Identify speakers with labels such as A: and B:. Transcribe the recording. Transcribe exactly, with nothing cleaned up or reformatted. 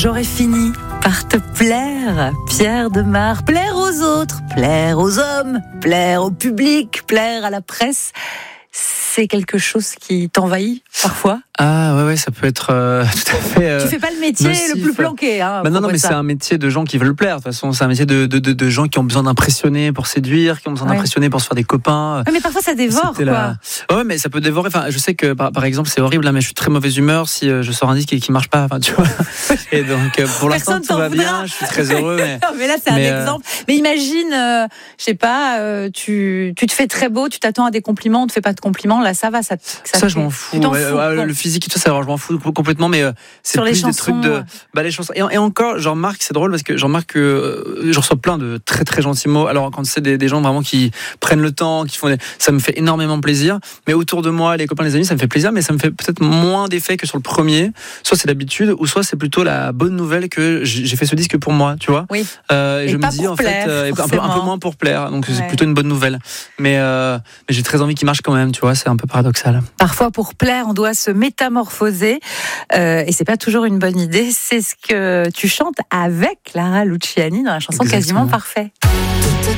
A: J'aurais fini par te plaire, Pierre Demar. Plaire aux autres, plaire aux hommes, plaire au public, plaire à la presse. C'est quelque chose qui t'envahit parfois?
B: Ah ouais, ouais, ça peut être euh, tout à fait. Euh,
A: tu fais pas le métier
B: nocif.
A: le plus planqué, hein.
B: Bah non, non, mais ça. C'est un métier de gens qui veulent plaire. De toute façon, c'est un métier de, de, de, de gens qui ont besoin d'impressionner pour séduire, qui ont besoin ouais. d'impressionner pour se faire des copains.
A: Ouais, mais parfois ça dévore, C'était quoi.
B: La... Ouais, mais ça peut dévorer. Enfin, je sais que par, par exemple, c'est horrible, là, mais je suis très mauvaise humeur si euh, je sors un disque et qu'il marche pas. Enfin, tu vois. Et donc, euh, pour l'instant, tout va voudra. bien. Je suis très heureux. Mais,
A: non, mais là, c'est mais un euh... exemple. Mais imagine, euh, je sais pas, euh, tu, tu te fais très beau, tu t'attends à des compliments, on te fait pas de compliments. Là, ça va, ça. Ça,
B: ça je m'en fous. Ouais, fous ouais, le physique et tout ça, alors, je m'en fous complètement, mais euh, c'est
A: Sur
B: plus
A: les chansons,
B: des trucs de. Bah, les chansons. Et, et encore, j'en remarque, c'est drôle parce que j'en remarque que euh, je reçois plein de très très gentils mots. Alors, quand c'est des, des gens vraiment qui prennent le temps, qui font des... ça me fait énormément plaisir. Mais autour de moi, les copains, les amis, ça me fait plaisir, mais ça me fait peut-être moins d'effet que sur le premier. Soit c'est l'habitude, ou soit c'est plutôt la bonne nouvelle que j'ai fait ce disque pour moi, tu vois.
A: Oui.
B: Euh, et, et je
A: pas
B: me dis,
A: pour
B: en
A: plaire,
B: fait, euh, un, peu, un peu moins pour plaire. Donc, ouais. c'est plutôt une bonne nouvelle. Mais, euh, mais j'ai très envie qu'il marche quand même, tu vois, c'est un peu paradoxal.
A: Parfois, pour plaire, on doit se métamorphoser euh, et c'est pas toujours une bonne idée. C'est ce que tu chantes avec Clara Luciani dans la chanson Exactement. Quasiment Parfait.